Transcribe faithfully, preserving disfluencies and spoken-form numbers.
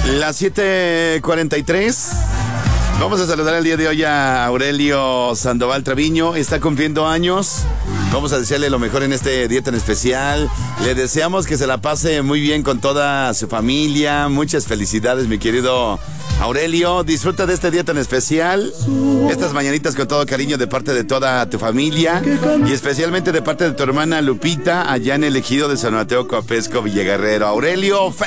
Las siete cuarenta y tres. Vamos a saludar el día de hoy a Aurelio Sandoval Treviño. Está cumpliendo años. Vamos a desearle lo mejor en este día tan especial. Le deseamos que se la pase muy bien con toda su familia. Muchas felicidades, mi querido Aurelio. Disfruta de este día tan especial. Estas mañanitas con todo cariño de parte de toda tu familia. Y especialmente de parte de tu hermana Lupita, allá en el ejido de San Mateo Coapesco, Villaguerrero. Aurelio,